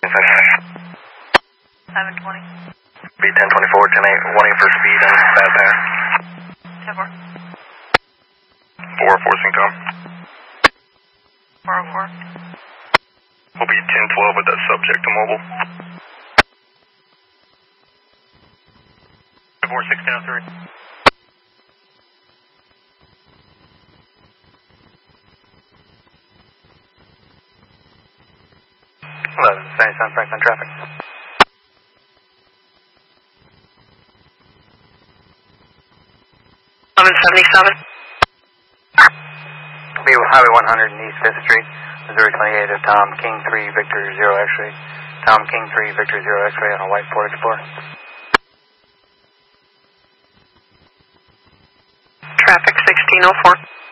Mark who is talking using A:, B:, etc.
A: 720.
B: Speed 1024, 10-8, warning for speed and bad pair.
A: 10-4.
B: 4 forcing Tom.
A: 404.
B: We'll be 1012 with that subject to mobile. 41603. Hello, this is Sunny Sun Franklin traffic.
A: 1177.
B: Be Highway 100 and East 5th Street, Missouri 28 of Tom King 3 Victor 0 X-ray. Tom King 3 Victor 0 X-ray on a white Ford Explorer.
A: Traffic 1604.